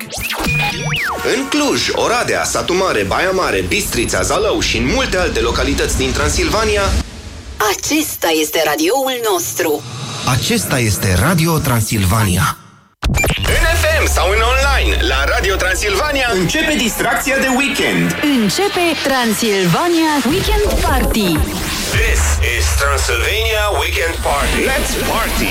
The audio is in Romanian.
În Cluj, Oradea, Satu Mare, Baia Mare, Bistrița, Zalău și în multe alte localități din Transilvania, acesta este radioul nostru. acesta este Radio Transilvania. În FM sau în online, la Radio Transilvania, începe distracția de weekend. Începe Transilvania Weekend Party. This is Transylvania Weekend Party. Let's party!